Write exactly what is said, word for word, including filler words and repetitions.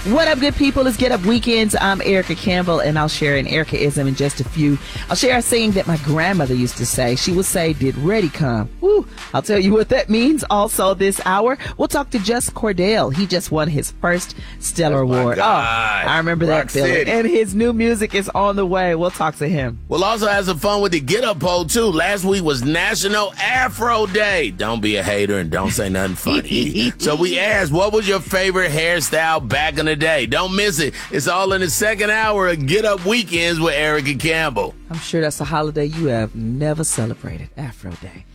What up, good people? It's Get Up Weekends. I'm Erica Campbell, and I'll share an Erica-ism in just a few. I'll share a saying that my grandmother used to say. She would say, "Did ready come?" Woo! I'll tell you what that means. Also this hour, we'll talk to Just Cordell. He just won his first Stellar Oh, my Award. God. Oh, I remember Rock that feeling. City. And his new music is on the way. We'll talk to him. We'll also have some fun with the Get Up poll, too. Last week was National Afro Day. Don't be a hater and don't say nothing funny. So we asked, what was your favorite hairstyle back in the day? Don't miss it. It's all in the second hour of Get Up Weekends with Erica Campbell. I'm sure that's a holiday you have never celebrated, Afro Day.